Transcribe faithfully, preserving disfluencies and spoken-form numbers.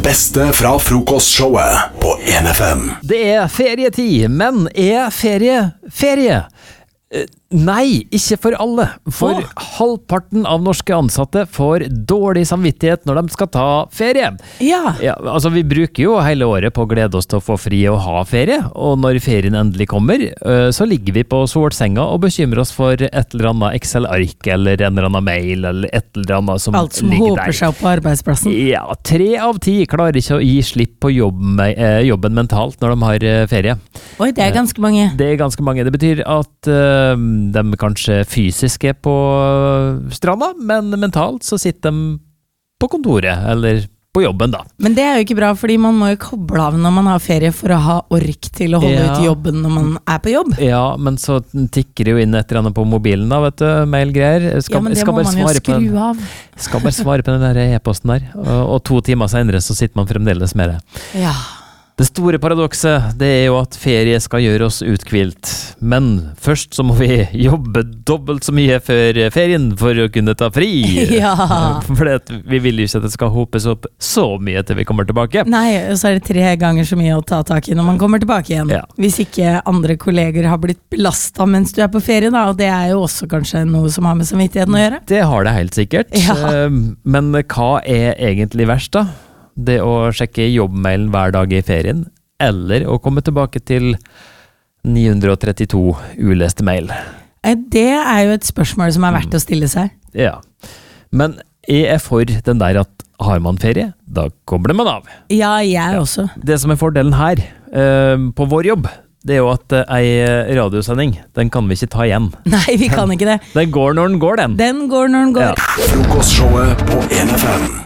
beste fra frokostshowet på en F M. Det er ferietid, men er ferie ferie? Eh, Nei, ikke for alle. For Åh. halvparten av norske ansatte får dårlig samvittighet når de skal ta ferie. Ja. Ja, altså Vi bruker jo hele året på å glede oss til å få fri og ha ferie, og når ferien endelig kommer, øh, så ligger vi på solsenga og bekymrer oss for et eller annet Excel-ark eller en eller annen mail eller et eller annet som, Alt som ligger håper der. seg opp på arbeidsplassen. Ja, tre av ti klarer ikke å gi slipp på jobben, eh, jobben mentalt når de har eh, ferie. Oi, det er ganske mange. Det er ganske mange. Det betyr at øh, de kanskje fysisk er på stranda, men mentalt så sitter de på kontoret, eller på jobben da. Men det er jo ikke bra, fordi man må jo koble av når man har ferie for å ha ork til å holde Ja. ut jobben når man er på jobb. Ja, men så tikker det jo inn et eller annet på mobilen da, vet du, mailgreier. Skal, Ja, men det skal må bare man jo svare på den- skru av. Skal bare svare på den der e-posten der, og, og to timer senere så sitter man fremdeles med det. Ja. Det store paradokset, det er jo at ferie skal gjøre oss uthvilt. Men først så må vi jobbe dobbelt så mye før ferien for å kunne ta fri. Ja. For det, vi vil jo ikke at det skal hopes opp så mye til vi kommer tilbake. Nei, og så er det tre ganger så mye å ta tak i når man kommer tilbake igjen. Ja. Hvis ikke andre kolleger har blitt belastet mens du er på ferie, da, og det er jo også kanskje noe som har med samvittigheten å gjøre. Det har det helt sikkert. Ja. Eh, Men hva er egentlig verst da? Det å sjekke jobbmailen hver dag i ferien, eller å komme tilbake til ni hundre trettito uleste mail. Eh, Det er jo et spørsmål som er verdt å stille seg. Ja. Men jeg er for den der at har man ferie, da kobler man av. Ja, jeg også. Det som er fordelen her, eh, på vår jobb, det er jo at eh, ei radiosending, den kan vi ikke ta igjen. Nei, vi kan ikke det. Den går når den går, den. Den går når den går. Ja. Frokostshowet på en F M.